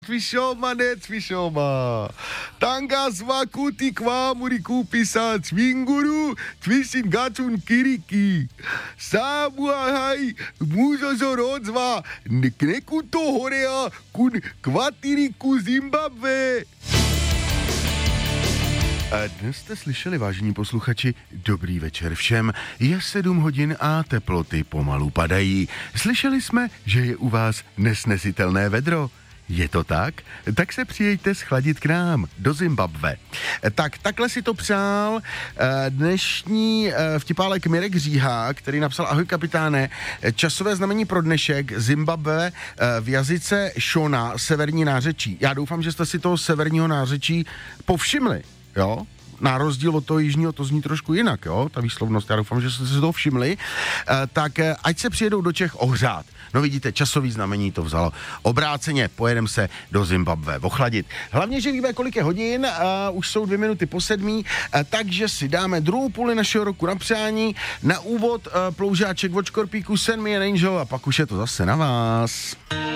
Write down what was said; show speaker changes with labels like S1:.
S1: Cviscioma ne cviscioma. Tangas vakuti kvamuri kupisa cvinguru tvisin gacun kiriki. Sabuahai muzozorodva neknekuto horea kun kvatiriku Zimbabwe. A dnes jste slyšeli, vážení posluchači, dobrý večer všem. Je 7 hodin a teploty pomalu padají. Slyšeli jsme, že je u vás nesnesitelné vedro. Je to tak? Tak se přijďte schladit k nám, do Zimbabwe. Tak, takhle si to přál dnešní vtipálek Mirek Říha, který napsal: ahoj kapitáne, časové znamení pro dnešek Zimbabwe v jazyce Shona, severní nářečí. Já doufám, že jste si toho severního nářečí povšimli, jo? Na rozdíl od toho jižního to zní trošku jinak, jo, ta výslovnost, já doufám, že jste si to všimli, tak ať se přijedou do Čech ohřát. No vidíte, časový znamení to vzalo obráceně, pojedeme se do Zimbabwe ochladit. Hlavně, že víme, kolik je hodin, už jsou 2 minuty po 7, takže si dáme druhou půli našeho roku na přání. Na úvod ploužáček od Škorpíku, Send Me an Angel, a pak už je to zase na vás.